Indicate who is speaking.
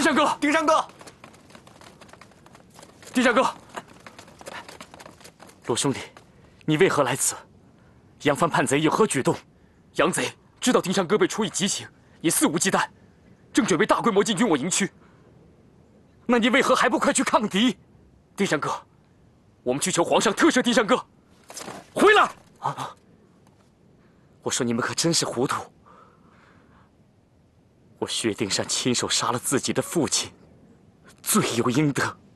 Speaker 1: 山哥，
Speaker 2: 丁山哥，
Speaker 1: 丁山哥，罗兄弟，你为何来此？杨帆叛贼有何举动？杨贼知道丁山哥被处以极刑，也肆无忌惮，正准备大规模进军我营区。那你为何还不快去抗敌？丁山哥，我们去求皇上特赦丁山哥。回来！啊！我说你们可真是糊涂。我薛丁山亲手杀了自己的父亲，罪有应得。